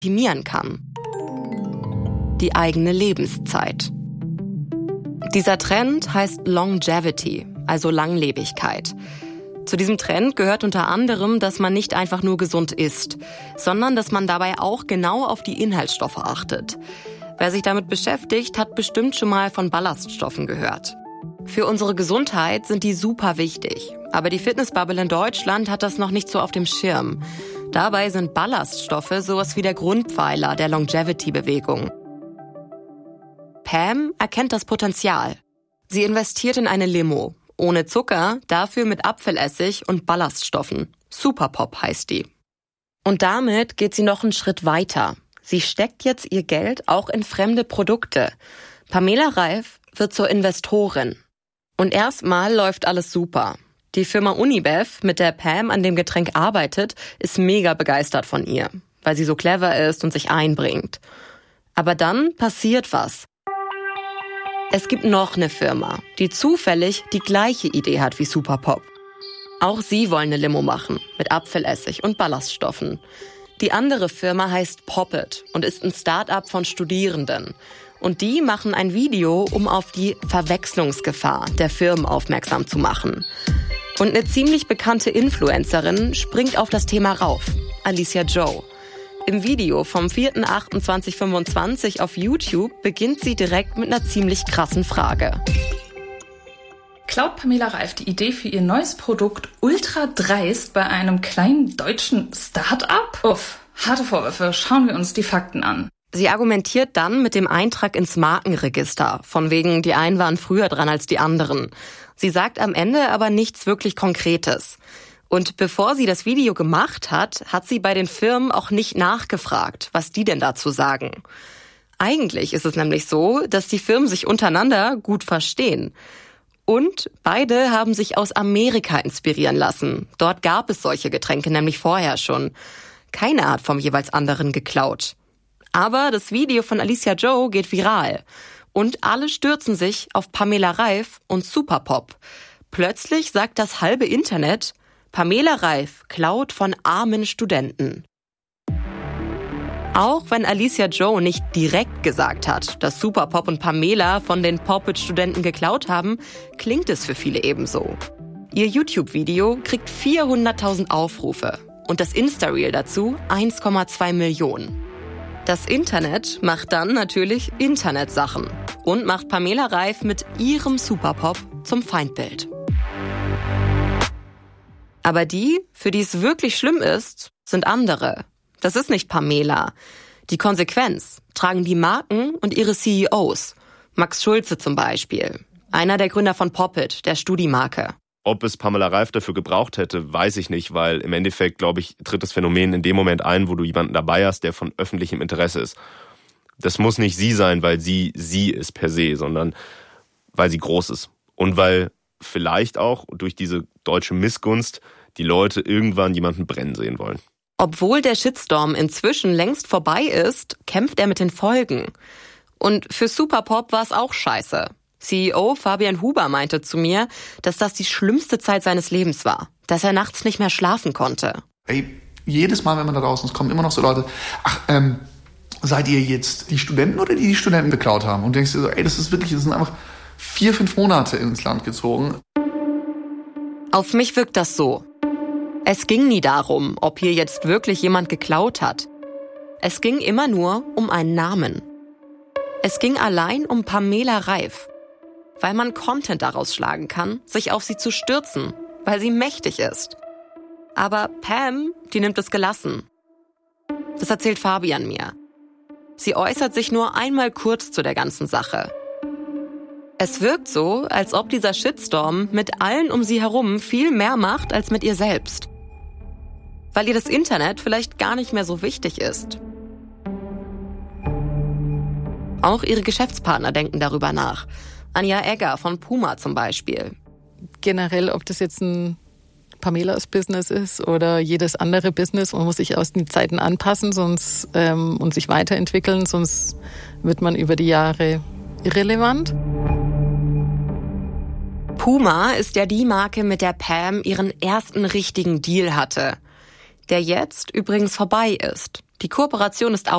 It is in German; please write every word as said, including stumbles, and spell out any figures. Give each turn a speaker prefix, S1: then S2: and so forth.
S1: optimieren kann. Die eigene Lebenszeit. Dieser Trend heißt Longevity, also Langlebigkeit. Zu diesem Trend gehört unter anderem, dass man nicht einfach nur gesund isst, sondern dass man dabei auch genau auf die Inhaltsstoffe achtet. Wer sich damit beschäftigt, hat bestimmt schon mal von Ballaststoffen gehört. Für unsere Gesundheit sind die super wichtig. Aber die Fitnessbubble in Deutschland hat das noch nicht so auf dem Schirm. Dabei sind Ballaststoffe sowas wie der Grundpfeiler der Longevity-Bewegung. Pam erkennt das Potenzial. Sie investiert in eine Limo. Ohne Zucker, dafür mit Apfelessig und Ballaststoffen. Superpop heißt die. Und damit geht sie noch einen Schritt weiter. Sie steckt jetzt ihr Geld auch in fremde Produkte. Pamela Reif wird zur Investorin. Und erstmal läuft alles super. Die Firma Unibev, mit der Pam an dem Getränk arbeitet, ist mega begeistert von ihr, weil sie so clever ist und sich einbringt. Aber dann passiert was. Es gibt noch eine Firma, die zufällig die gleiche Idee hat wie Superpop. Auch sie wollen eine Limo machen, mit Apfelessig und Ballaststoffen. Die andere Firma heißt Poppet und ist ein Start-up von Studierenden. Und die machen ein Video, um auf die Verwechslungsgefahr der Firmen aufmerksam zu machen. Und eine ziemlich bekannte Influencerin springt auf das Thema rauf, Alicia Joe. Im Video vom vierter achter zweitausendfünfundzwanzig auf YouTube beginnt sie direkt mit einer ziemlich krassen Frage.
S2: Klaut Pamela Reif die Idee für ihr neues Produkt ultra dreist bei einem kleinen deutschen Start-up? Uff, harte Vorwürfe. Schauen wir uns die Fakten an.
S1: Sie argumentiert dann mit dem Eintrag ins Markenregister, von wegen die einen waren früher dran als die anderen. Sie sagt am Ende aber nichts wirklich Konkretes. Und bevor sie das Video gemacht hat, hat sie bei den Firmen auch nicht nachgefragt, was die denn dazu sagen. Eigentlich ist es nämlich so, dass die Firmen sich untereinander gut verstehen. Und beide haben sich aus Amerika inspirieren lassen. Dort gab es solche Getränke nämlich vorher schon. Keiner hat vom jeweils anderen geklaut. Aber das Video von Alicia Joe geht viral. Und alle stürzen sich auf Pamela Reif und Superpop. Plötzlich sagt das halbe Internet, Pamela Reif klaut von armen Studenten. Auch wenn Alicia Joe nicht direkt gesagt hat, dass Superpop und Pamela von den Poppet-Studenten geklaut haben, klingt es für viele ebenso. Ihr YouTube-Video kriegt vierhunderttausend Aufrufe und das Insta-Reel dazu eins Komma zwei Millionen. Das Internet macht dann natürlich Internetsachen und macht Pamela Reif mit ihrem Superpop zum Feindbild. Aber die, für die es wirklich schlimm ist, sind andere. Das ist nicht Pamela. Die Konsequenz tragen die Marken und ihre C E Os. Max Schulze zum Beispiel. Einer der Gründer von Poppet, der Studi-Marke.
S3: Ob es Pamela Reif dafür gebraucht hätte, weiß ich nicht, weil im Endeffekt, glaube ich, tritt das Phänomen in dem Moment ein, wo du jemanden dabei hast, der von öffentlichem Interesse ist. Das muss nicht sie sein, weil sie sie ist per se, sondern weil sie groß ist. Und weil vielleicht auch durch diese deutsche Missgunst die Leute irgendwann jemanden brennen sehen wollen.
S1: Obwohl der Shitstorm inzwischen längst vorbei ist, kämpft er mit den Folgen. Und für Superpop war es auch scheiße. C E O Fabian Huber meinte zu mir, dass das die schlimmste Zeit seines Lebens war. Dass er nachts nicht mehr schlafen konnte.
S4: Ey, jedes Mal, wenn man da draußen ist, kommen immer noch so Leute, ach, ähm, seid ihr jetzt die Studenten oder die die Studenten geklaut haben? Und du denkst dir so, ey, das ist wirklich, das sind einfach vier, fünf Monate ins Land gezogen.
S1: Auf mich wirkt das so. Es ging nie darum, ob hier jetzt wirklich jemand geklaut hat. Es ging immer nur um einen Namen. Es ging allein um Pamela Reif. Weil man Content daraus schlagen kann, sich auf sie zu stürzen, weil sie mächtig ist. Aber Pam, die nimmt es gelassen. Das erzählt Fabian mir. Sie äußert sich nur einmal kurz zu der ganzen Sache. Es wirkt so, als ob dieser Shitstorm mit allen um sie herum viel mehr macht als mit ihr selbst. Weil ihr das Internet vielleicht gar nicht mehr so wichtig ist. Auch ihre Geschäftspartner denken darüber nach. Anja Egger von Puma zum Beispiel.
S5: Generell, ob das jetzt ein Pamelas Business ist oder jedes andere Business, man muss sich aus den Zeiten anpassen sonst ähm, und sich weiterentwickeln, sonst wird man über die Jahre irrelevant.
S1: Puma ist ja die Marke, mit der Pam ihren ersten richtigen Deal hatte. Der jetzt übrigens vorbei ist. Die Kooperation ist